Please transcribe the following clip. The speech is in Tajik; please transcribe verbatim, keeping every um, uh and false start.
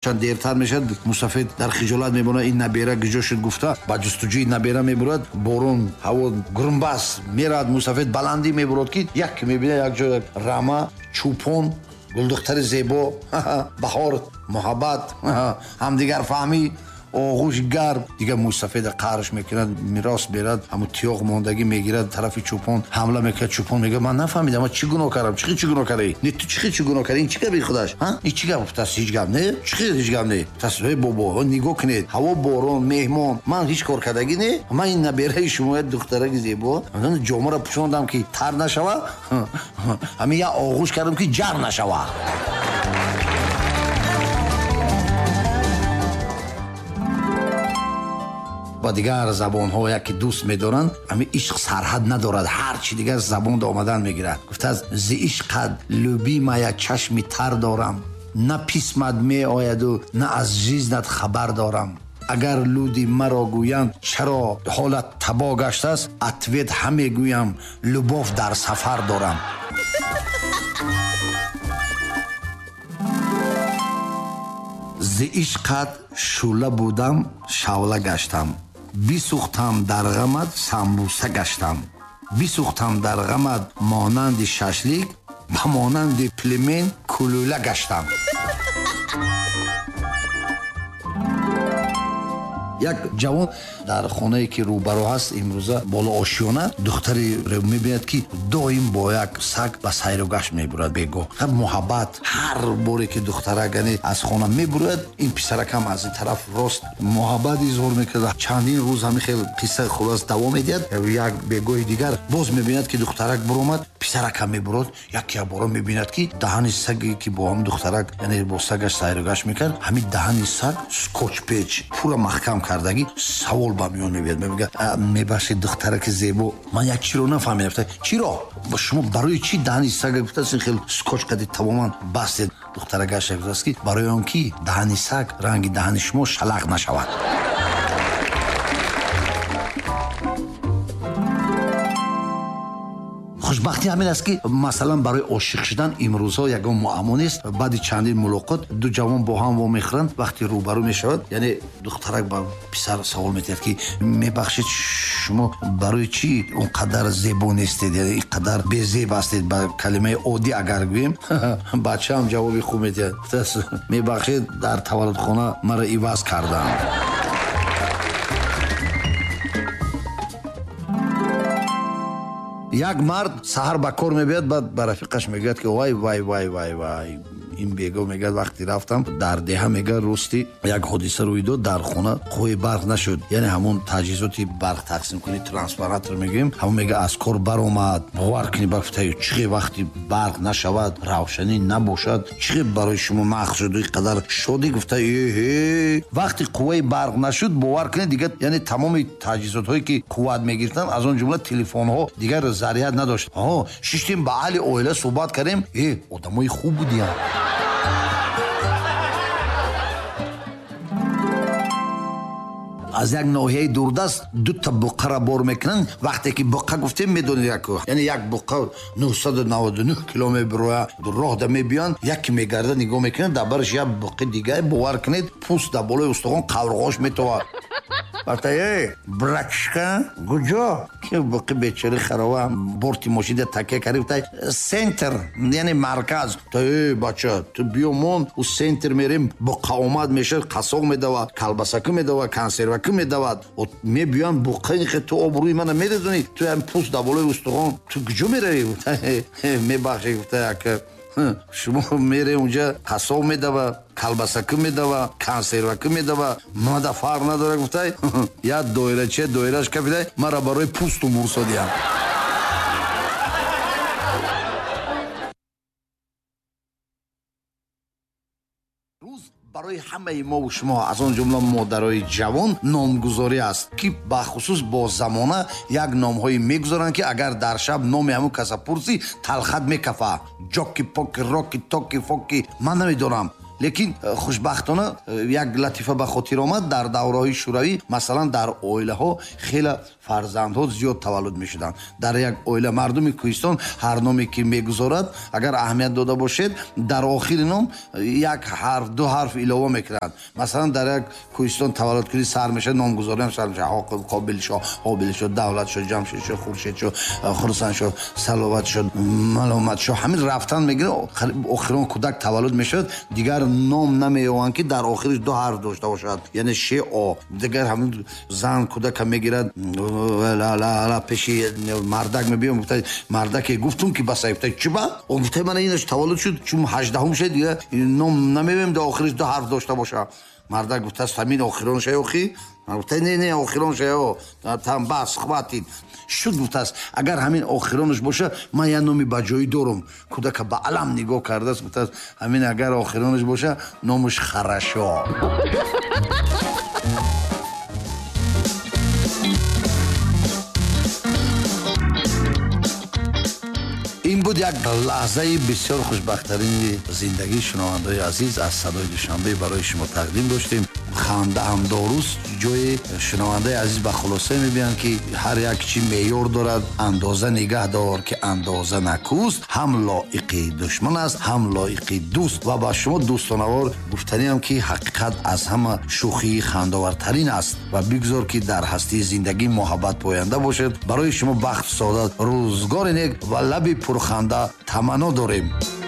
چند دیرتر میشد مسافر در خجالت میمونه این نبیره گجا شد گفته با جستجوی نبیره میبرد بارون هوا گرمباس میراد مسافر بلندی میبرد که یک میبینه یک جا راما چوپون گلدختر زیبا بهار محبت همدیگر فهمی آغوش گرم دیگه مسافر قهرش میکند میراث میرد همون تیاق ماندگی میگیرد طرف چوپان حمله میکرد چوپان میگه من نفهمیدم من چی گناه کردم چی چی گناه کردی نه تو چی چی گناه کردی این چی گفتی خودش ها این چی گفت تاس هیچ گفت نه چی هیچ گفت نه تاس بابا نگاه کنید هوا بارون مهمان من هیچ کار کردگی نه من این نبیره شما دختره زیبا من جامه را پوشوندم که تر نشوه همین یا آغوش کردم که جر نشوه با دیگر زبان ها یکی دوست می‌دارند اما عشق سرحد ندارد هر چی دیگر زبان دا آمدن میگیرد گفت از ز عشقت لبی ما یک چشمی تر دارم نه پیسمت می آید و نه از جیزنت خبر دارم اگر لودی مرا گویند چرا حالت تباه گشته است اتویت همه گویم لباف در سفر دارم ز عشقت شوله بودم شوله گشتم بیسوختم در غمت سمبوسه گشتم بیسوختم در غمت مانند ششلیک و مانند پلیمین کلوله گشتم یک جوان در خانه‌ای که روبرو هست امروزه بالا آشیانه دختری رو میبیند که دائم با یک سگ به سیر و گشت میبرد بگو خب محبت هر باری که دختره گنی از خانه میبرد این پسرک هم از این طرف راست محبت اظهار میکرد چندین روز همین خیلی قصه خلاص دوام میدید یک بگوی دیگر باز میبیند که دخترک برآمد پسرک هم میبرد یک یک بار میبیند که دهن سگی که با هم دخترک یعنی با سگش سیر و گشت میکرد همین دهن سگ سکوچ پیچ پورا محکم کردگی سوال با میون میاد میگه میبخشید دخترک زیبا من یک چی رو نفهمیدم چرا با شما برای چی دهن سگ گفتین خیلی سکوچ کردید تماما بستید دخترک گشت که برای اون کی دهن سگ رنگ دهن شما شلق نشود خوشبختی همین است که مثلا برای عاشق شدن امروزها یگان معما نیست بعد چندین ملاقات دو جوان با هم وا میخورند وقتی روبرو میشود یعنی دخترک با پسر سوال میتید که میبخشید شما برای چی اونقدر زیبا نیستید یعنی اینقدر بی‌زیب هستید با کلمه عادی اگر گوییم بچه هم جواب خوب میتید میبخشید در تولدخانه مرا عوض کردم یک مرد سحر با کار میبید بعد با رفیقش میگه که وای وای وای وای وای این بیگو میگه وقتی رفتم در دهه میگه روستی یک حادثه روی داد در خونه قوی برق نشد یعنی همون تجهیزاتی برق تقسیم کنی ترانسفورماتور میگیم همون میگه از کار بر اومد باور کنی گفته چه وقتی برق نشود روشنی نباشد چه برای شما مخ شد اینقدر شادی گفته وقتی قوی برق نشد باور کنی دیگه یعنی تمام تجهیزات هایی که قوت میگرفتن از اون جمله تلفن ها دیگه ضرورت نداشت ها شیشتیم با اهل اویله صحبت کردیم ای آدمای خوب بودیم از یک ناحیه دوردست دو تا بقه را بار میکنن وقتی که بقه گفتیم میدونید یک یعنی یک بقه نهصد و نود و نه کیلومتر راه دا میبیان یکی میگرده نگاه میکنه در برش یک بقه دیگه باور کنید پوست در بالای استخوان قورغاش میتواد وقتی ای برکشکا کجا که بقه بیچاره خرابه بورتی ماشین تکیه کردی سنتر یعنی مرکز تا ای بچه تو بیامون و سنتر میریم بقه آمد میشه قساق میدواد کلبسکه میدواد کنسروکه میدواد و میبیان بقه خیلی تو آبروی من میدونی تو هم پوست در بالای استخوان تو کجا میروی میبخشی گفته که شما میره اونجا قساق میدوه کلبسکه میدوه کنسروکه میدوه ماده فرق نداره گفته یا دایره چه دایرهش کفیده مرا برای پوست و مرسادیم روز برای همه ما و شما از آن جمله مادرای جوان نامگذاری است که بخصوص با زمانه یک نامهایی میگذارند که اگر در شب نام همون کس پرسی تلخت میکفه جاکی پاکی راکی تاکی فاکی من نمیدونم лекин хушбахтона як латифа ба хотир омад. Дар давраҳои шӯравӣ масалан дар оилаҳо хеле фарзандҳо зиёд таваллуд мешуданд. дар як оила мардуми кӯҳистон ҳар номе ки мегузорад агар аҳамият дода бошед дар охири ном як ҳарф ду ҳарф илова мекунанд. масалан дар як кӯҳистон таваллудкунӣ сар мешавад, номгузориам сар мешавад. Ҳоқиб, қобилшоҳ, ҳобилшоҳ, давлатшоҳ, ҷамшидшоҳ, хуршедшоҳ, хурсаншоҳ, саловатшоҳ, маломатшоҳ ҳамин рафтан мегирад. охирон кӯдак таваллуд мешавад, дигар ном намеёванд ки дар охириш ду ҳарф дошта бошад, яъне шео. дигар ҳамин зан кӯдака мегирад пеши мардак мебиём, гуфта мардаке гуфтум ки басай, гуфта чӣ ба? гуфта мана инаш таваллуд шуд, чун ҳаждаҳум шуд, дигар ном намебиём дар охириш ду ҳарф дошта боша. мардак гуфта ҳамин охиронш охи? гуфта не не охиронш ё там бас хватит. шуд гуфтааст агар ҳамин охиронаш боша ман як номи баҷоӣ дорум. кӯдака ба алам нигоҳ кардааст, гуфтааст ҳамин агар охиронаш боша номаш Харашо. ин буд як лаҳзаи бисёр хушбахттарини зиндагии шунавандаои азиз аз садои душанбе барои шумо тақдим доштем. ханда ҳам доруст ҷои шунавандаи азиз ба хулоса мебиҳанд ки ҳар як чӣ меъёр дорад. андоза нигоҳ дор ки андоза накуст, ҳам лоиқи душман аст, ҳам лоиқи дӯст. ва ба шумо дӯстонавор гуфтаниам ки ҳақиқат аз ҳама шӯхии хандовартарин аст ва бигзор ки дар ҳастии зиндагӣ муҳаббат поянда бошед. барои шумо бахту саодат, рӯзгори нек ва лаби пурханда таманно дорем.